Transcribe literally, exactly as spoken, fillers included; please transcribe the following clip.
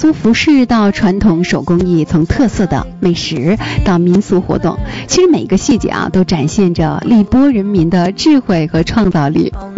族服饰到传统手工艺，从特色的美食到民俗活动，其实每个细节啊都展现着荔波人民的智慧和创造力。